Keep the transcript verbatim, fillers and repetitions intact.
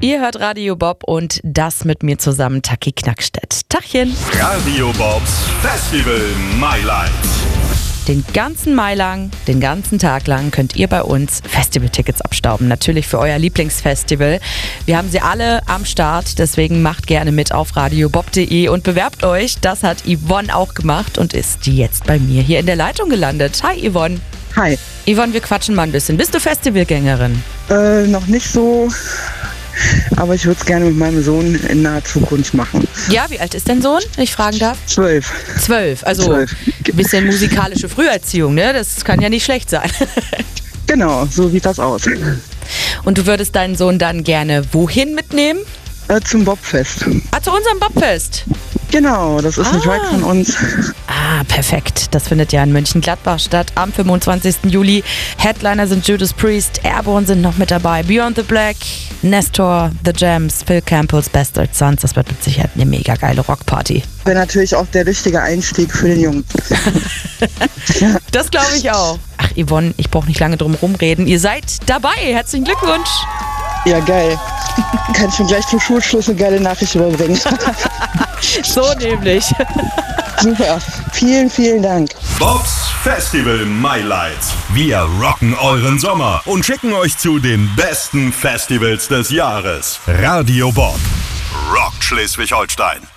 Ihr hört Radio Bob und das mit mir zusammen Taki Knackstedt. Tachchen. Radio Bobs Festival Mailand. Den ganzen Mai lang, den ganzen Tag lang könnt ihr bei uns Festivaltickets abstauben. Natürlich für euer Lieblingsfestival. Wir haben sie alle am Start, deswegen macht gerne mit auf radiobob punkt de und bewerbt euch. Das hat Yvonne auch gemacht und ist jetzt bei mir hier in der Leitung gelandet. Hi Yvonne. Hi. Yvonne, wir quatschen mal ein bisschen. Bist du Festivalgängerin? Äh, noch nicht so, aber ich würde es gerne mit meinem Sohn in naher Zukunft machen. Ja, wie alt ist dein Sohn, wenn ich fragen darf? Zwölf. Zwölf, also Zwölf. ein bisschen musikalische Früherziehung, ne? Das kann ja nicht schlecht sein. Genau, so sieht das aus. Und du würdest deinen Sohn dann gerne wohin mitnehmen? Äh, zum Bobfest. Ah, zu unserem Bobfest. Genau, das ist Ah. nicht weit von uns. Ah, perfekt. Das findet ja in Mönchengladbach statt am fünfundzwanzigsten Juli. Headliner sind Judas Priest, Airborne sind noch mit dabei, Beyond the Black, Nestor, The Jams, Phil Campbell's Bastard Sons. Das wird mit Sicherheit eine mega geile Rockparty. Wäre natürlich auch der richtige Einstieg für den Jungen. Das glaube ich auch. Ach, Yvonne, ich brauche nicht lange drum rumreden. Ihr seid dabei. Herzlichen Glückwunsch. Ja, geil. Kann ich mir gleich zum Schulschluss eine geile Nachricht überbringen. So nämlich. Super. Vielen, vielen Dank. Bobs Festival Mailand. Wir rocken euren Sommer und schicken euch zu den besten Festivals des Jahres. Radio Bob rockt Schleswig-Holstein.